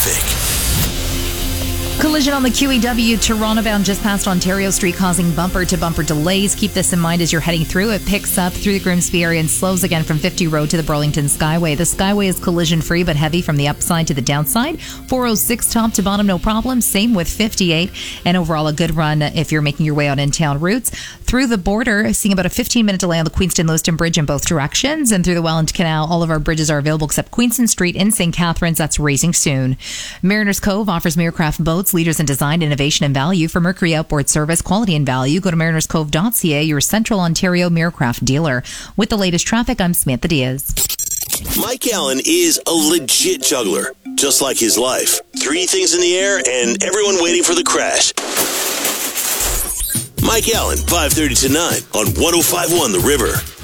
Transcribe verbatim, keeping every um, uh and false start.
traffic. Collision on the Q E W Toronto bound just past Ontario Street, causing bumper-to-bumper delays. Keep this in mind as you're heading through. It picks up through the Grimsby area and slows again from fifty Road to the Burlington Skyway. The Skyway is collision-free but heavy from the upside to the downside. four oh six top to bottom, no problem. Same with fifty-eight. And overall, a good run if you're making your way on in-town routes. Through the border, seeing about a fifteen-minute delay on the Queenston-Lewiston Bridge in both directions. And through the Welland Canal, all of our bridges are available except Queenston Street in Saint Catharines. That's raising soon. Mariners Cove offers Miracraft boats, leaders in design, innovation, and value. For Mercury Outboard Service, quality and value, go to mariners cove dot c a, your Central Ontario Miracraft dealer. With the latest traffic, I'm Samantha Diaz. Mike Allen is a legit juggler, just like his life. Three things in the air and everyone waiting for the crash. Mike Allen, five thirty to nine on one oh five point one The River.